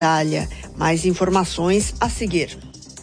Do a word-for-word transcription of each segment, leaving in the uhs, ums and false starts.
Itália. Mais informações a seguir.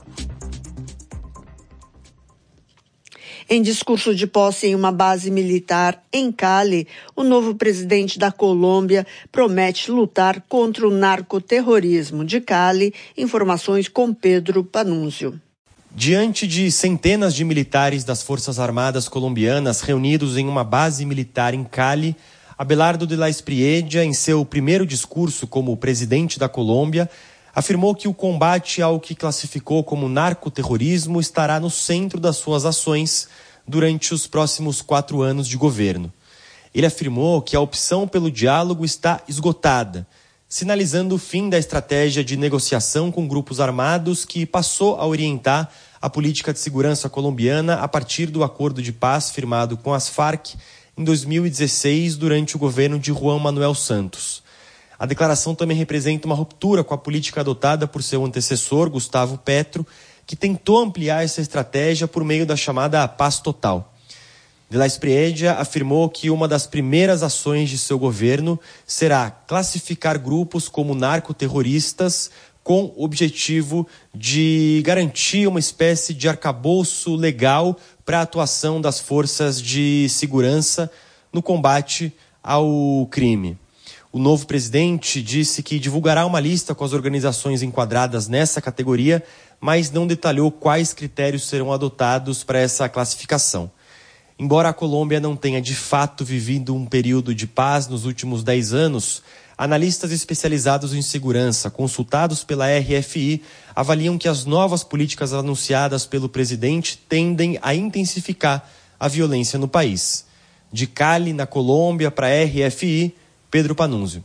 Em discurso de posse em uma base militar em Cali, o novo presidente da Colômbia promete lutar contra o narcoterrorismo. De Cali, informações com Pedro Panunzio. Diante de centenas de militares das Forças Armadas colombianas reunidos em uma base militar em Cali, Abelardo de la Espriella, em seu primeiro discurso como presidente da Colômbia, afirmou que o combate ao que classificou como narcoterrorismo estará no centro das suas ações durante os próximos quatro anos de governo. Ele afirmou que a opção pelo diálogo está esgotada, sinalizando o fim da estratégia de negociação com grupos armados que passou a orientar a política de segurança colombiana a partir do acordo de paz firmado com as Farc em dois mil e dezesseis durante o governo de Juan Manuel Santos. A declaração também representa uma ruptura com a política adotada por seu antecessor, Gustavo Petro, que tentou ampliar essa estratégia por meio da chamada paz total. De la Espriella afirmou que uma das primeiras ações de seu governo será classificar grupos como narcoterroristas com o objetivo de garantir uma espécie de arcabouço legal para a atuação das forças de segurança no combate ao crime. O novo presidente disse que divulgará uma lista com as organizações enquadradas nessa categoria, mas não detalhou quais critérios serão adotados para essa classificação. Embora a Colômbia não tenha de fato vivido um período de paz nos últimos dez anos, analistas especializados em segurança, consultados pela R F I, avaliam que as novas políticas anunciadas pelo presidente tendem a intensificar a violência no país. De Cali, na Colômbia, para a R F I, Pedro Panunzio.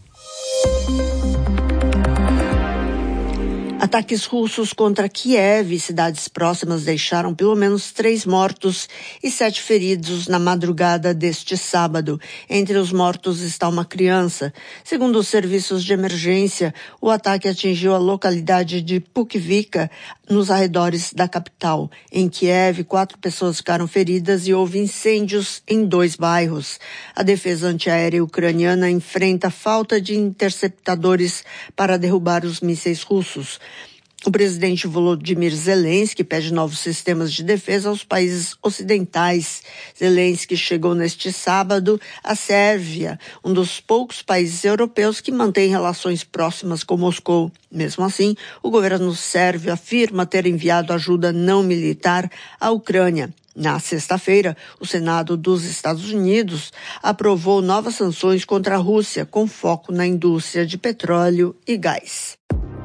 Ataques russos contra Kiev e cidades próximas deixaram pelo menos três mortos e sete feridos na madrugada deste sábado. Entre os mortos está uma criança. Segundo os serviços de emergência, o ataque atingiu a localidade de Pukivka, nos arredores da capital. Em Kiev, quatro pessoas ficaram feridas e houve incêndios em dois bairros. A defesa antiaérea ucraniana enfrenta falta de interceptadores para derrubar os mísseis russos. O presidente Volodymyr Zelensky pede novos sistemas de defesa aos países ocidentais. Zelensky chegou neste sábado à Sérvia, um dos poucos países europeus que mantém relações próximas com Moscou. Mesmo assim, o governo sérvio afirma ter enviado ajuda não militar à Ucrânia. Na sexta-feira, o Senado dos Estados Unidos aprovou novas sanções contra a Rússia, com foco na indústria de petróleo e gás.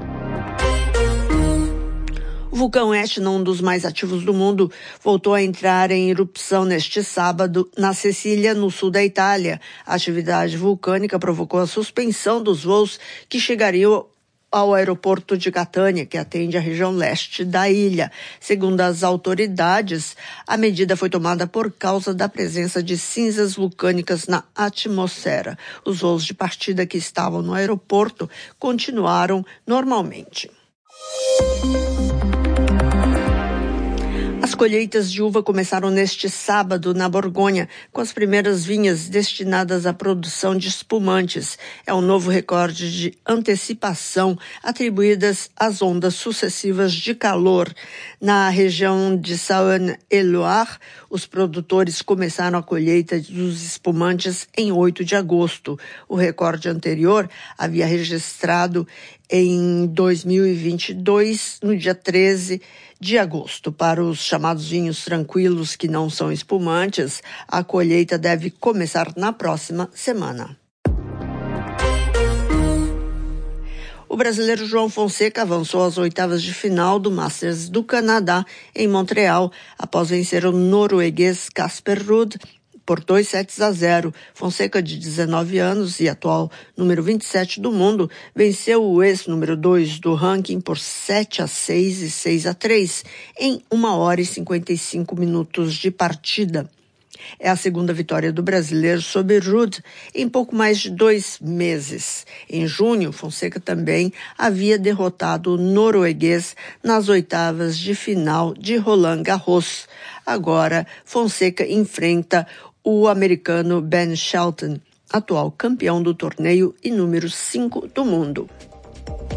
O vulcão Etna, um dos mais ativos do mundo, voltou a entrar em erupção neste sábado na Sicília, no sul da Itália. A atividade vulcânica provocou a suspensão dos voos que chegariam ao aeroporto de Catânia, que atende a região leste da ilha. Segundo as autoridades, a medida foi tomada por causa da presença de cinzas vulcânicas na atmosfera. Os voos de partida que estavam no aeroporto continuaram normalmente. As colheitas de uva começaram neste sábado na Borgonha, com as primeiras vinhas destinadas à produção de espumantes. É um novo recorde de antecipação atribuídas às ondas sucessivas de calor. Na região de Saône-et-Loire, os produtores começaram a colheita dos espumantes em oito de agosto. O recorde anterior havia registrado em dois mil e vinte e dois, no dia treze de agosto. Para os chamados vinhos tranquilos que não são espumantes, a colheita deve começar na próxima semana. O brasileiro João Fonseca avançou às oitavas de final do Masters do Canadá em Montreal, após vencer o norueguês Casper Ruud por dois sets a zero. Fonseca, de dezenove anos e atual número vinte e sete do mundo, venceu o ex-número dois do ranking por sete a seis e seis a três em uma hora e cinquenta e cinco minutos de partida. É a segunda vitória do brasileiro sobre Ruud em pouco mais de dois meses. Em junho, Fonseca também havia derrotado o norueguês nas oitavas de final de Roland Garros. Agora, Fonseca enfrenta o americano Ben Shelton, atual campeão do torneio e número cinco do mundo.